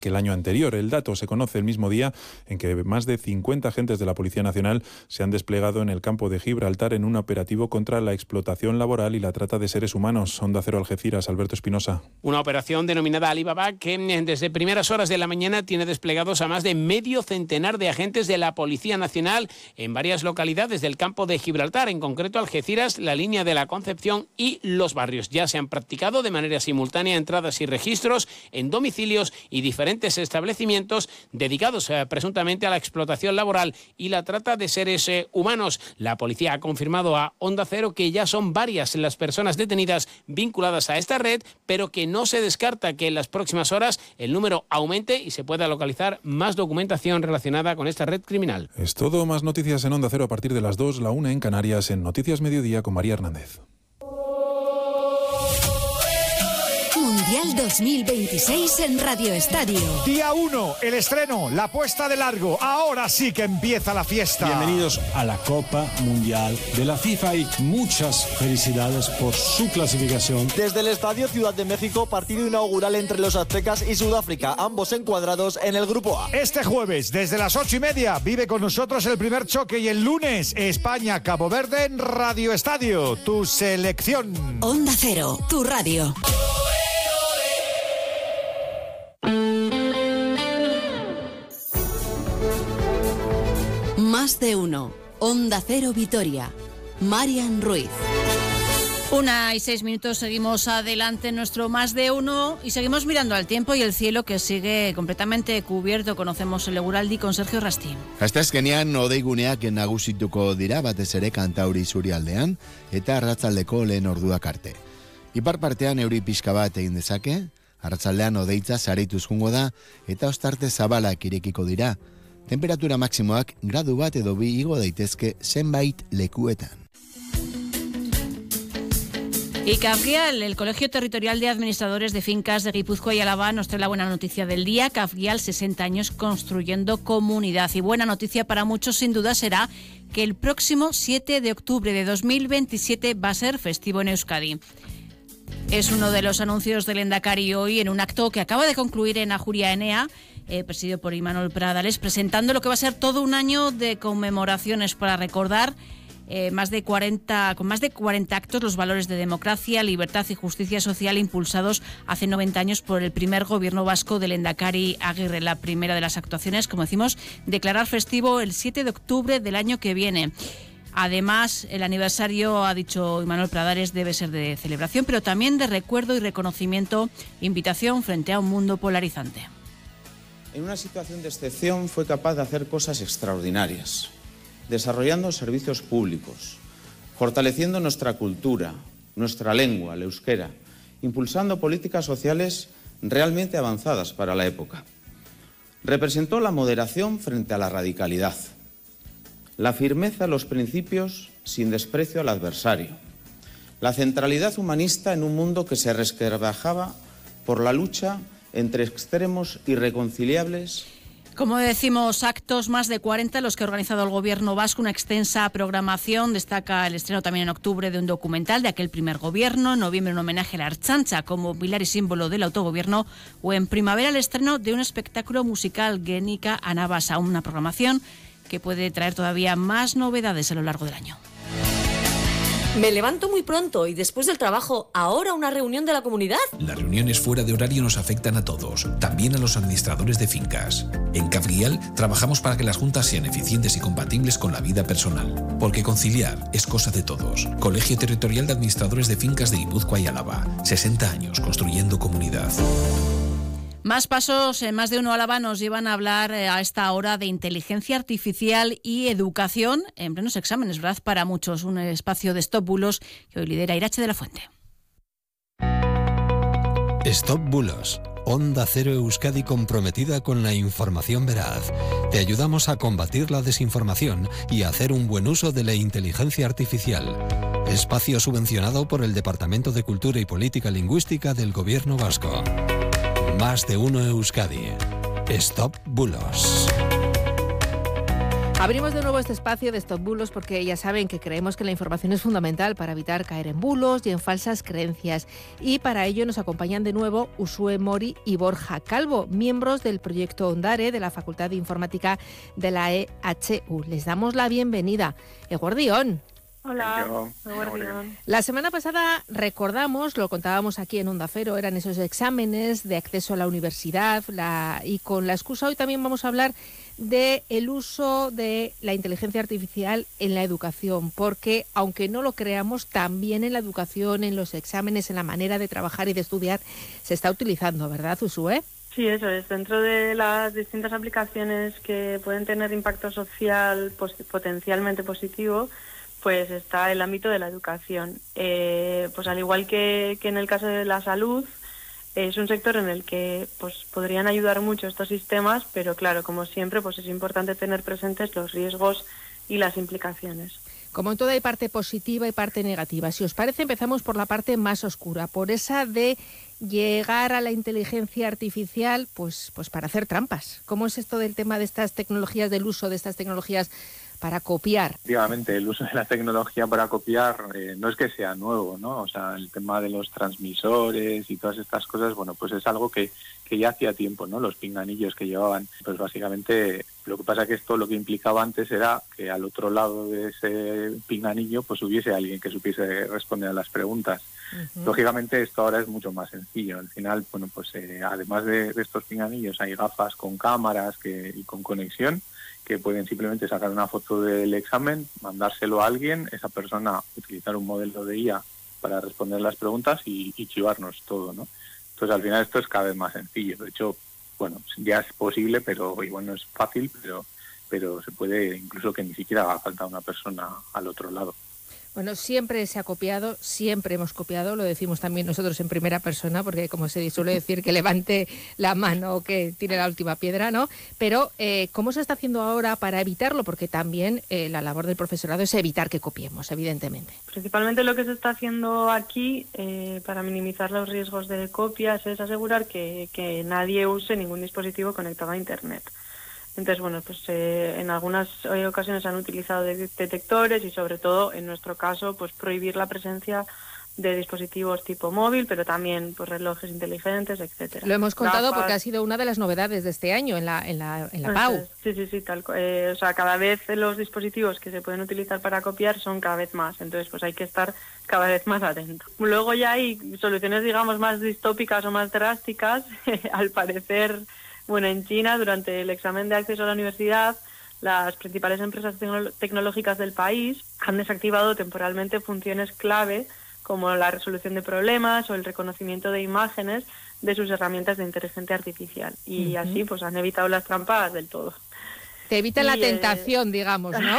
que el año anterior. El dato se conoce el mismo día en que más de 50 agentes de la Policía Nacional se han desplegado en el campo de Gibraltar en un operativo contra la explotación laboral y la trata de seres humanos. Onda Cero Algeciras, Alberto Espinosa. Una operación denominada Alibaba que desde primeras horas de la mañana tiene desplegados a más de medio centenar de agentes de la Policía Nacional en varias localidades del campo de Gibraltar, en concreto Algeciras, la línea de la Concepción y Los Barrios. Ya se han practicado de manera simultánea entradas y registros en domicilios y diferentes establecimientos dedicados presuntamente a la explotación laboral y la trata de seres humanos. La policía ha confirmado a Onda Cero que ya son varias las personas detenidas vinculadas a esta red, pero que no se descarta que en las próximas horas el número aumente y se pueda localizar más documentación relacionada con esta red criminal. Es todo, más noticias en Onda Cero a partir de las 2, la 1 en Canarias, en Noticias Mediodía con María Hernández. Mundial 2026 en Radio Estadio. Día 1, el estreno, la puesta de largo. Ahora sí que empieza la fiesta. Bienvenidos a la Copa Mundial de la FIFA y muchas felicidades por su clasificación. Desde el Estadio Ciudad de México, partido inaugural entre los aztecas y Sudáfrica, ambos encuadrados en el Grupo A. Este jueves, desde las 8:30, vive con nosotros el primer choque y el lunes, España-Cabo Verde en Radio Estadio. Tu selección. Onda Cero, tu radio. Más de uno. Onda Cero Vitoria. Marian Ruiz. 1:06, seguimos adelante en nuestro Más de Uno y seguimos mirando al tiempo y el cielo que sigue completamente cubierto. Conocemos el Eguraldi con Sergio Rastín. Asteazkenean odeiguneak nagusituko dira batez ere Kantauri isurialdean eta arratsaldeko lehen orduak arte. Ipar partean euri pixka bat egin dezake, arratsaldean odeitza sareituz joango da eta ostarte zabalak irekiko dira. Temperatura máximoak gradu bat edo bi igo daitezke zenbait lekuetan. Y Cafgial, el Colegio Territorial de Administradores de Fincas de Guipúzcoa y Álava, nos trae la buena noticia del día. Cafgial, 60 años construyendo comunidad. Y buena noticia para muchos, sin duda, será que el próximo 7 de octubre de 2027 va a ser festivo en Euskadi. Es uno de los anuncios del Endacari hoy en un acto que acaba de concluir en Ajuria Enea, presidido por Imanol Pradales, presentando lo que va a ser todo un año de conmemoraciones para recordar con más de 40 actos los valores de democracia, libertad y justicia social impulsados hace 90 años por el primer gobierno vasco del Lehendakari Aguirre. La primera de las actuaciones, como decimos, declarar festivo el 7 de octubre del año que viene. Además, el aniversario, ha dicho Imanol Pradales, debe ser de celebración, pero también de recuerdo y reconocimiento, invitación frente a un mundo polarizante. En una situación de excepción fue capaz de hacer cosas extraordinarias, desarrollando servicios públicos, fortaleciendo nuestra cultura, nuestra lengua, el euskera, impulsando políticas sociales realmente avanzadas para la época. Representó la moderación frente a la radicalidad, la firmeza en los principios sin desprecio al adversario, la centralidad humanista en un mundo que se resquebrajaba por la lucha entre extremos irreconciliables. Como decimos, actos más de 40 los que ha organizado el gobierno vasco, una extensa programación. Destaca el estreno también en octubre de un documental de aquel primer gobierno, en noviembre un homenaje a la Ertzaintza como pilar y símbolo del autogobierno, o en primavera el estreno de un espectáculo musical, Génica Anabasa, una programación que puede traer todavía más novedades a lo largo del año. Me levanto muy pronto y después del trabajo, ¿ahora una reunión de la comunidad? Las reuniones fuera de horario nos afectan a todos, también a los administradores de fincas. En Cafgial trabajamos para que las juntas sean eficientes y compatibles con la vida personal, porque conciliar es cosa de todos. Colegio Territorial de Administradores de Fincas de Guipúzcoa y Álava, 60 años construyendo comunidad. Más pasos, más de uno Álava nos llevan a hablar a esta hora de inteligencia artificial y educación en plenos exámenes, ¿verdad? Para muchos, un espacio de Stop Bulos que hoy lidera Irache de la Fuente. Stop Bulos, Onda Cero Euskadi comprometida con la información veraz. Te ayudamos a combatir la desinformación y a hacer un buen uso de la inteligencia artificial. Espacio subvencionado por el Departamento de Cultura y Política Lingüística del Gobierno Vasco. Más de uno Euskadi. Stop Bulos. Abrimos de nuevo este espacio de Stop Bulos porque ya saben que creemos que la información es fundamental para evitar caer en bulos y en falsas creencias. Y para ello nos acompañan de nuevo Uxue Mori y Borja Calvo, miembros del proyecto Ondare de la Facultad de Informática de la EHU. Les damos la bienvenida. Eguardión. Hola, La semana pasada recordamos, lo contábamos aquí en Onda Cero, eran esos exámenes de acceso a la universidad y con la excusa hoy también vamos a hablar del uso de la inteligencia artificial en la educación, porque aunque no lo creamos, también en la educación, en los exámenes, en la manera de trabajar y de estudiar, se está utilizando, ¿verdad, Uxue? Sí, eso es. Dentro de las distintas aplicaciones que pueden tener impacto social potencialmente positivo, pues está el ámbito de la educación. Pues al igual que en el caso de la salud, es un sector en el que pues podrían ayudar mucho estos sistemas, pero claro, como siempre, pues es importante tener presentes los riesgos y las implicaciones. Como en todo hay parte positiva y parte negativa. Si os parece, empezamos por la parte más oscura, por esa de llegar a la inteligencia artificial pues para hacer trampas. ¿Cómo es esto del tema de estas tecnologías, del uso de estas tecnologías para copiar? Efectivamente, el uso de la tecnología para copiar no es que sea nuevo, ¿no? O sea, el tema de los transmisores y todas estas cosas, bueno, pues es algo que ya hacía tiempo, ¿no? Los pinganillos que llevaban, pues básicamente lo que pasa que esto lo que implicaba antes era que al otro lado de ese pinganillo pues hubiese alguien que supiese responder a las preguntas. Uh-huh. Lógicamente esto ahora es mucho más sencillo. Al final, bueno, pues además de estos pinganillos hay gafas con cámaras y con conexión que pueden simplemente sacar una foto del examen, mandárselo a alguien, esa persona utilizar un modelo de IA para responder las preguntas y chivarnos todo, ¿no? Entonces al final esto es cada vez más sencillo. De hecho, bueno, ya es posible, pero igual no es fácil, pero se puede incluso que ni siquiera haga falta una persona al otro lado. Bueno, siempre se ha copiado, siempre hemos copiado, lo decimos también nosotros en primera persona, porque como se suele decir, que levante la mano o que tire la última piedra, ¿no? Pero, ¿cómo se está haciendo ahora para evitarlo? Porque también la labor del profesorado es evitar que copiemos, evidentemente. Principalmente lo que se está haciendo aquí, para minimizar los riesgos de copias, es asegurar que nadie use ningún dispositivo conectado a Internet. Entonces, bueno, pues en algunas ocasiones han utilizado detectores y sobre todo, en nuestro caso, pues prohibir la presencia de dispositivos tipo móvil, pero también pues relojes inteligentes, etcétera. Lo hemos contado porque ha sido una de las novedades de este año en la PAU. Sí, tal, o sea, cada vez los dispositivos que se pueden utilizar para copiar son cada vez más, entonces pues hay que estar cada vez más atentos. Luego ya hay soluciones, digamos, más distópicas o más drásticas, al parecer. Bueno, en China, durante el examen de acceso a la universidad, las principales empresas tecnológicas del país han desactivado temporalmente funciones clave como la resolución de problemas o el reconocimiento de imágenes de sus herramientas de inteligencia artificial. Y así pues han evitado las trampas del todo. Te evitan la tentación, digamos, ¿no?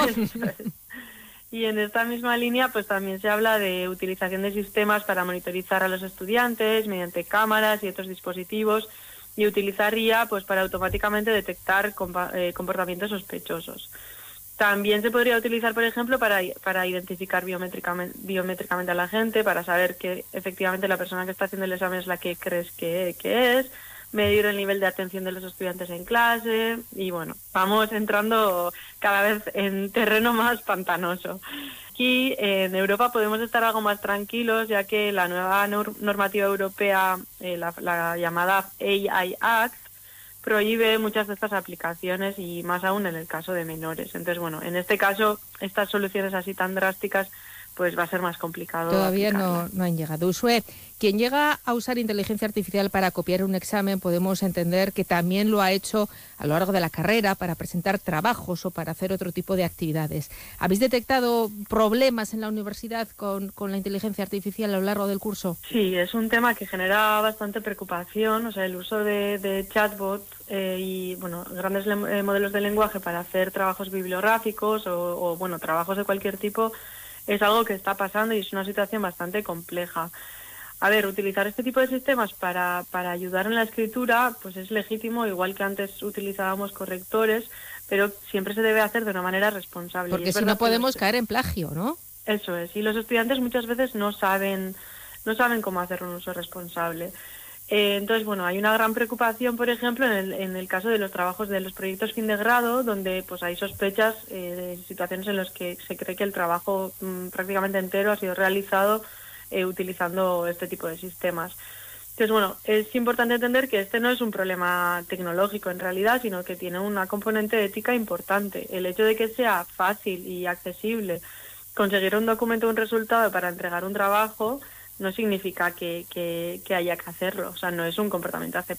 Y en esta misma línea pues también se habla de utilización de sistemas para monitorizar a los estudiantes mediante cámaras y otros dispositivos, y utilizar IA pues para automáticamente detectar comportamientos sospechosos. También se podría utilizar, por ejemplo, para identificar biométricamente a la gente, para saber que efectivamente la persona que está haciendo el examen es la que crees que es, medir el nivel de atención de los estudiantes en clase y bueno, vamos entrando cada vez en terreno más pantanoso. Aquí en Europa podemos estar algo más tranquilos, ya que la nueva normativa europea, la llamada AI Act, prohíbe muchas de estas aplicaciones y más aún en el caso de menores. Entonces, bueno, en este caso, estas soluciones así tan drásticas, pues va a ser más complicado. Todavía no han llegado. Uxue, quien llega a usar inteligencia artificial para copiar un examen, podemos entender que también lo ha hecho a lo largo de la carrera para presentar trabajos o para hacer otro tipo de actividades. ¿Habéis detectado problemas en la universidad con la inteligencia artificial a lo largo del curso? Sí, es un tema que genera bastante preocupación, o sea, el uso de chatbots y bueno, grandes modelos de lenguaje para hacer trabajos bibliográficos o bueno, trabajos de cualquier tipo. Es algo que está pasando y es una situación bastante compleja. A ver, utilizar este tipo de sistemas para ayudar en la escritura pues es legítimo, igual que antes utilizábamos correctores, pero siempre se debe hacer de una manera responsable. Porque si no podemos caer en plagio, ¿no? Eso es, y los estudiantes muchas veces no saben cómo hacer un uso responsable. Entonces, bueno, hay una gran preocupación, por ejemplo, en el caso de los trabajos de los proyectos fin de grado, donde pues hay sospechas de situaciones en las que se cree que el trabajo prácticamente entero ha sido realizado utilizando este tipo de sistemas. Entonces, bueno, es importante entender que este no es un problema tecnológico en realidad, sino que tiene una componente ética importante. El hecho de que sea fácil y accesible conseguir un documento o un resultado para entregar un trabajo no significa que haya que hacerlo. O sea, no es un comportamiento aceptable.